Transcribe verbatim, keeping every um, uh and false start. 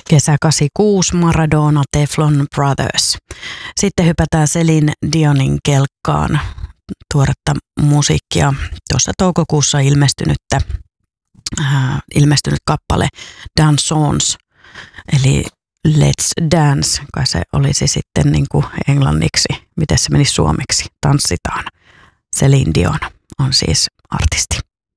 Kesä kahdeksankymmentäkuusi, Maradona, Teflon Brothers. Sitten hypätään Celine Dionin kelkkaan, tuoretta musiikkia. Tuossa toukokuussa ilmestynyttä, äh, ilmestynyt kappale Dansons, eli Let's Dance, kai se olisi sitten niin kuin englanniksi, miten se meni suomeksi, tanssitaan. Celine Dion on siis artisti.